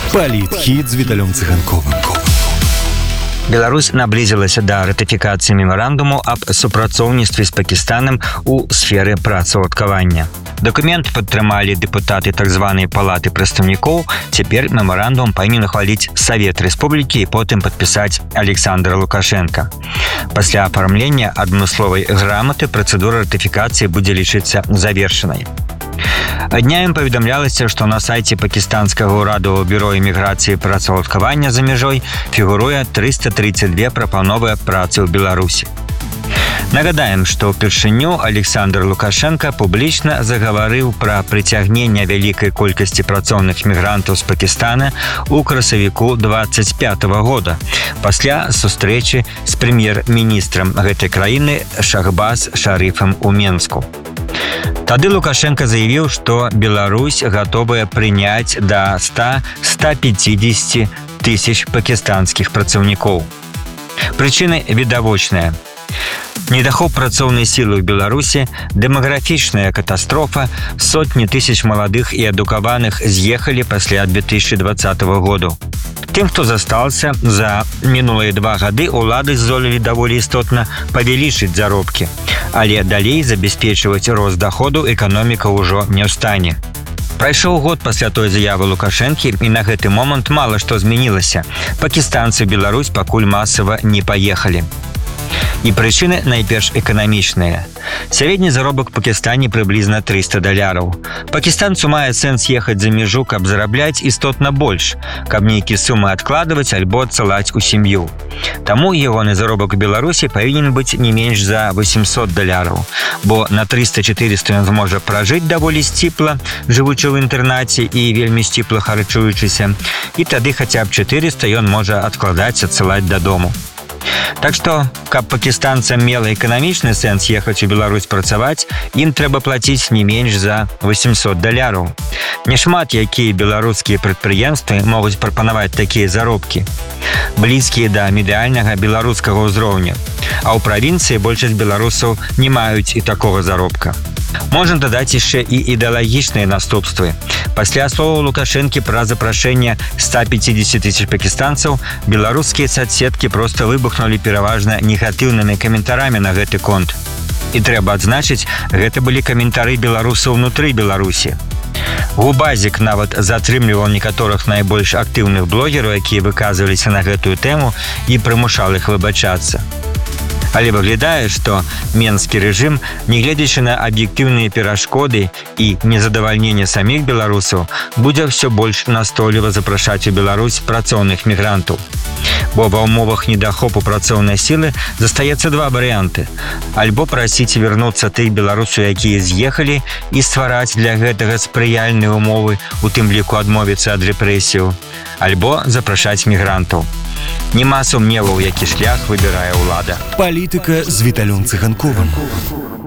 Палітхіт з Віталем Цыганковым. Беларусь наблизілася да ратыфікацыі мемарандуму аб супрацоўніцтве з Пакістанам у сферы працаўладкавання. Дакумент падтрымалі дэпутаты так званай палаты прадстаўнікоў. Цяпер мемарандум павінен ухваліць Савет Рэспублікі і потым падпісаць Александр Лукашенко. Пасля афармлення адмысловай граматы працэдура ратыфікацыі будзе лічыцца завершанай. Днямі паведамлялася, што на сайце пакістанскага ўрадавага бюро эміграцыі і працаўладкавання за мяжой фігуруе 332 прапановы працы ў Беларусі. Нагадаем, што ўпершыню Александр Лукашенко публічна загаварыў пра прыцягненне вялікай колькасці працоўных мігрантаў з Пакістана ў красавіку 25 года, пасля сустрэчы з прэм'ер-міністрам гэтай краіны Шахбаз Шарыфам у Менску. Тады Лукашенко заявіў, што Беларусь гатовая прыняць да 100-150 тысяч пакістанскіх працаўнікоў. Прычыны відавочныя. Недахоп працоўнай сілы ў Беларусі, дэмаграфічная катастрофа, сотні тысяч маладых і адукаваных з'ехалі пасля 2020 году. Тым, хто застаўся, за мінулыя 2 гады ўлады здолелі даволі істотна павялічыць заробкі, але далей забяспечваць рост даходу эканоміка ўжо не ў стане. Прайшоў год пасля той заявы Лукашэнкі, і на гэты момант мала што змянілася. Пакістанцы ў Беларусь пакуль масава не паехалі. І прычыны найперш эканамічныя. Сярэдні заробак у Пакістане прыблізна $300. Пакістанцу мае сэнс ехаць за мяжу, каб зарабляць істотна больш, каб нейкія сумы адкладваць альбо адсылаць у сям'ю. Таму ягоны заробак у Беларусі павінен быць не менш за $800, бо на 300-400 ён зможа пражыць даволі сціпла, жывучы ў інтэрнаце і вельмі сціпла харчуючыся, і тады хаця б 400 ён можа адкладаць, адсылаць дадому. Так што, каб пакістанцам мела эканамічны сэнс ехаць у Беларусь працаваць, ім трэба плаціць не менш за $800. Няшмат якія беларускія прадпрыемствы могуць прапанаваць такія заробкі, блізкія да медыальнага беларускага ўзроўня, а ў правінцыі большасць беларусаў не маюць і такога заробка. Можна дадаць яшчэ і ідэалагічныя наступствы. Пасля словаў Лукашэнкі пра запрашэнне 150 тысяч пакістанцаў, беларускія соцсеткі проста выбухнулі пераважна негатыўнымі каментарамі на гэты конт. І трэба адзначыць, гэта былі каментары беларусаў унутры Беларусі. Губазік нават затрымліваў некаторых найбольш актыўных блогераў, якія выказваліся на гэтую тэму, і прымушаў іх выбачацца. Але выглядае, што менскі рэжым, нягледзячы на аб'ектыўныя перашкоды і незадавальненне саміх беларусаў, будзе ўсё больш настойліва запрашаць у Беларусь працоўных мігрантаў. Бо ва ўмовах недахопу працоўнай сілы застаецца 2 варыянты. Альбо прасіць вярнуцца тых беларусаў, якія з'ехалі, і ствараць для гэтага спрыяльныя ўмовы, у тым ліку адмовіцца ад рэпрэсіяў, альбо запрашаць мігрантаў. Нема сумневаў, які шлях выбірае ўлада. Палітыка з Віталем Цыганковым.